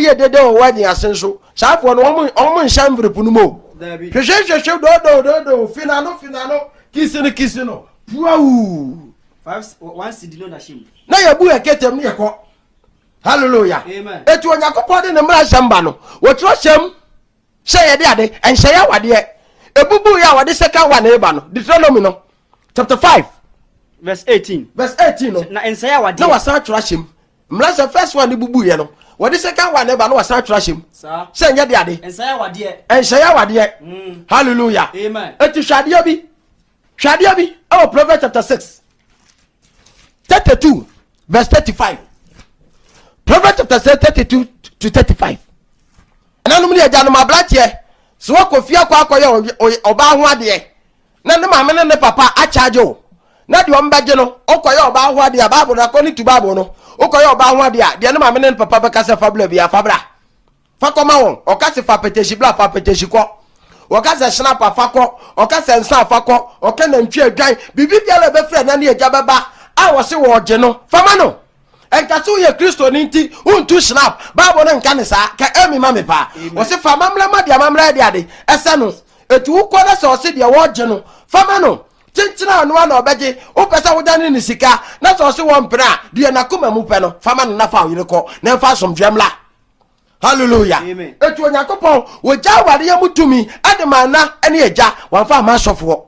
ye dede o wadi asenso saafo no omo nhyam vrepu no mo hwehwehwehwe do finano kisino puau 1 cedi no na shim na yabu eketem ne yeko hallelujah etu onyakopo de ne mra shamba no wotro hyam say de ade enhye ya wade ebubu ya wade second one eba no Deuteronomy no chapter 5 verse 18 no na enhye ya wade na wasa tro hyam mra say first one bubu ye no wade second one eba no wasa tro hyam say enye de ade enhye ya wade hallelujah amen etu hwade bi oh Proverbs chapter 6 32 verse 35 Proverbs chapter 6 32 to 35 nanum ne agya no mabratie so wakofia kwa akoye oba ho ade na ne maame ne papa a charge o na de ombaje no okoye oba ho ade Bible na koni tu Bible no okoye oba ho ade de ne maame ne papa be kase fabula bia fabra fakoma won okase fa peteshi bla fa peteshi ko okase snap afako okase nsa afako okana ntwe adwan bibi bia be frɛ na ne agya beba a wo se wo gye no fama no enkaso ye Kristo ninti untu snap Bible no nka ne sa ka emi ma me pa wo se fama mla dia mamra dia de ese no etu uko na se wo se dia wo gye no fama no tintina anu na obeje wo pesa wo dane ni sika na se wo se wo mpra dia na kuma mu pe no fama no na fa wo ko na fa somdwemla hallelujah etu onyakopo wo ja ware ya mutumi ademana ene eja wan fa ma sofo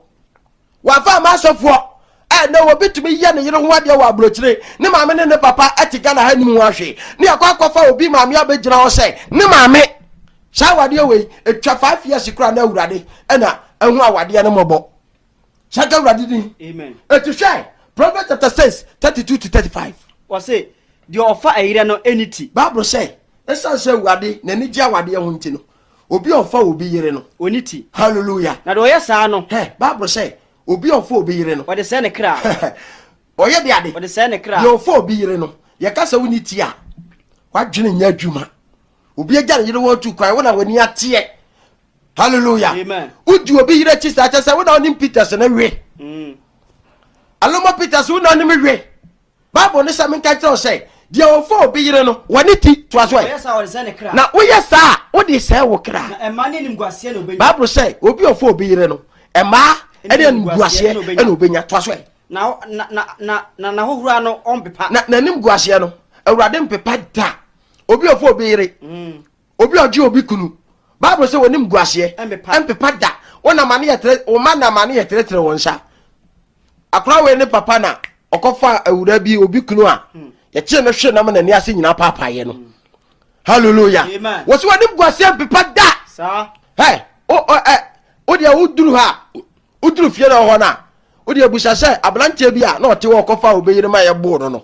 na wo bitumi ye ne yire ho ade wa abrochire ne maame ne papa atika na hanim ho ahwe ne akwafa obi maame abegyina ho se ne maame sha wade we etwa 5 years kura na awurade na ehu awade ne mobo sha ka awurade din amen etu hwe Proverbs chapter 6 32 to 35 wo se de ofa ayire no enity Bible say esa se awurade na ni gia awade ho nti no obi ofa obi yire no onity hallelujah na do ye saa no Bible say obi ofo obi yire no wode se ne kra oye de ade wode se ne kra ye ofo obi yire no ye kasa woni ti a wadwene nya adwuma obi agya yire wo tu kwan wona wani ate hallelujah amen udi obi yire chi sa cha wona oni Peters na we aloma Peters wona oni we Bible ne sa men ka tell say de ofo obi yire no wani ti to aso yes wode se ne kra na woye sa wode se wo kra na ema ne nimguase no be Bible say obi ofo obi yire no ema ene nimguase ene obenya to aso na hohura no ompepa na nimguase no awurade mpepa da obi ofo obi yire obi oji obi kunu Bible say wonim guase empepa da wona mane yetre o mana mane yetre wonsa akra we ne papa na okofa awura bi obi kunu a ye kire no hwe na ma nani ase nyina papa ye no hallelujah wo so wonim guase empepa da sa o dia uduru fie na ho na o dia busa se ablante bi a na ote wo okofa obeyire ma ye bo no